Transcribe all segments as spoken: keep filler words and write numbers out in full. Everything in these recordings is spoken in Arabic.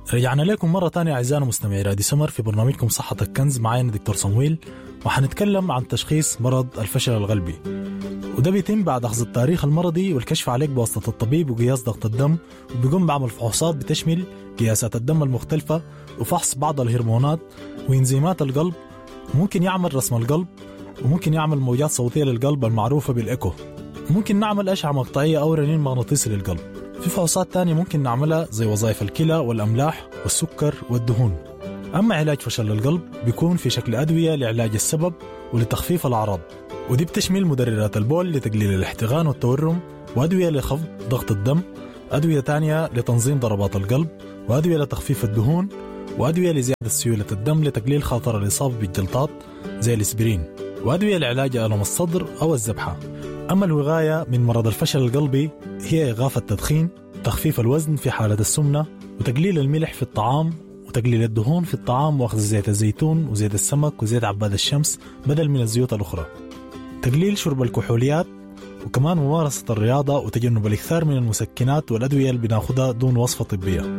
رجعنا لكم مرة تانية أعزائنا مستمعي راديو سمر في برنامجكم صحة الكنز. معانا دكتور صمويل، وحنتكلم عن تشخيص مرض الفشل القلبي، وده بيتم بعد أخذ التاريخ المرضي والكشف عليك بواسطة الطبيب وقياس ضغط الدم، وبيقوم بعمل فحوصات بتشمل قياسات الدم المختلفة وفحص بعض الهرمونات وإنزيمات القلب، وممكن يعمل رسم القلب، وممكن يعمل موجات صوتية للقلب المعروفة بالإيكو، ممكن نعمل أشعة مقطعية أو رنين مغناطيسي للقلب. في فحوصات تانية ممكن نعملها زي وظائف الكلى والأملاح والسكر والدهون. أما علاج فشل القلب بيكون في شكل أدوية لعلاج السبب ولتخفيف الأعراض، ودي بتشمل مدررات البول لتقليل الاحتقان والتورم، وأدوية لخفض ضغط الدم، أدوية تانية لتنظيم ضربات القلب، وأدوية لتخفيف الدهون، وأدوية لزيادة سيولة الدم لتقليل خطر الإصابة بالجلطات زي الإسبرين، وأدوية لعلاج ألم الصدر أو الذبحة. أما الوقاية من مرض الفشل القلبي هي إيقاف التدخين، تخفيف الوزن في حالة السمنة، وتقليل الملح في الطعام، وتقليل الدهون في الطعام، وأخذ زيت الزيتون وزيت السمك وزيت عباد الشمس بدل من الزيوت الأخرى، تقليل شرب الكحوليات، وكمان ممارسة الرياضة وتجنب الإكثار من المسكنات والأدوية اللي بناخدها دون وصفة طبية.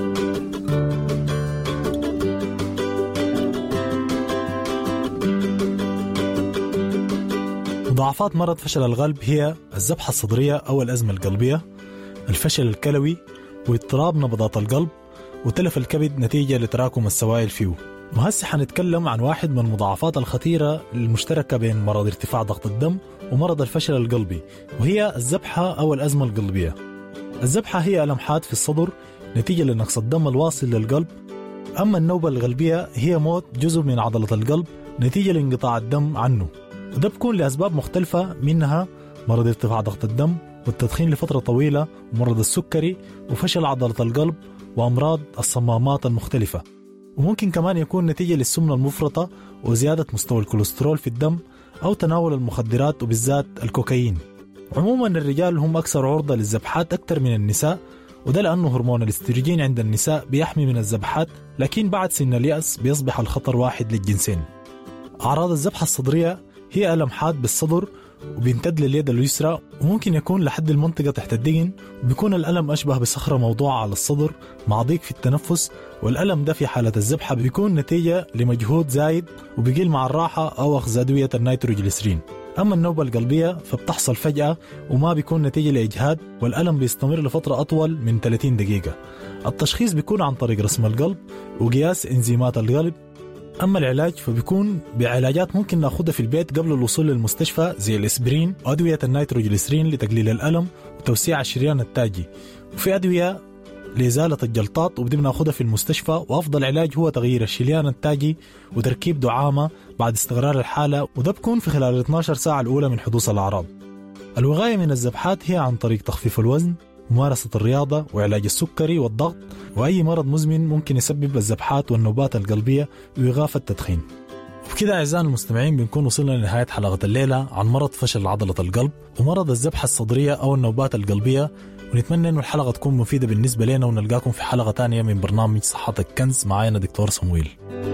مضاعفات مرض فشل القلب هي الذبحة الصدرية أو الأزمة القلبية، الفشل الكلوي، واضطراب نبضات القلب، وتلف الكبد نتيجة لتراكم السوائل فيه. وهسه حنتكلم عن واحد من المضاعفات الخطيرة المشتركة بين مرض ارتفاع ضغط الدم ومرض الفشل القلبي، وهي الذبحة أو الأزمة القلبية. الذبحة هي ألم حاد في الصدر نتيجة لنقص الدم الواصل للقلب. أما النوبة القلبية هي موت جزء من عضلة القلب نتيجة لانقطاع الدم عنه، وده بيكون لأسباب مختلفة، منها مرض ارتفاع ضغط الدم والتدخين لفترة طويلة ومرض السكري وفشل عضلة القلب وأمراض الصمامات المختلفة. وممكن كمان يكون نتيجة للسمنة المفرطة وزيادة مستوى الكوليسترول في الدم أو تناول المخدرات وبالذات الكوكايين. عموما الرجال هم أكثر عرضة للذبحات أكثر من النساء، وده لأنه هرمون الاستروجين عند النساء بيحمي من الذبحات، لكن بعد سن اليأس بيصبح الخطر واحد للجنسين. أعراض الذبحة الصدرية هي ألم حاد بالصدر وبيمتد لليد اليسرى، وممكن يكون لحد المنطقة تحت الدقن، وبيكون الألم أشبه بصخرة موضوعة على الصدر مع ضيق في التنفس. والألم ده في حالة الذبحة بيكون نتيجة لمجهود زايد وبيقل مع الراحة أو أخذ أدوية النيتروجليسرين. أما النوبة القلبية فبتحصل فجأة وما بيكون نتيجة لإجهاد، والألم بيستمر لفترة أطول من ثلاثين دقيقة. التشخيص بيكون عن طريق رسم القلب وقياس إنزيمات القلب. أما العلاج فبيكون بعلاجات ممكن نأخذها في البيت قبل الوصول للمستشفى زي الإسبرين وأدوية النيتروجليسرين لتقليل الألم وتوسيع الشريان التاجي، وفي أدوية لإزالة الجلطات وبدي بنأخذها في المستشفى. وأفضل علاج هو تغيير الشريان التاجي وتركيب دعامة بعد استقرار الحالة، وده بكون في خلال اثنتي عشرة ساعة الأولى من حدوث الأعراض. الوقاية من الذبحات هي عن طريق تخفيف الوزن، ممارسة الرياضة، وعلاج السكري والضغط، وأي مرض مزمن ممكن يسبب الذبحات والنوبات القلبية، وإيقاف التدخين. وبكده أعزائنا المستمعين بنكون وصلنا لنهاية حلقة الليلة عن مرض فشل عضلة القلب ومرض الذبحة الصدرية أو النوبات القلبية، ونتمنى أن الحلقة تكون مفيدة بالنسبة لنا، ونلقاكم في حلقة تانية من برنامج صحة الكنز. معانا دكتور صمويل.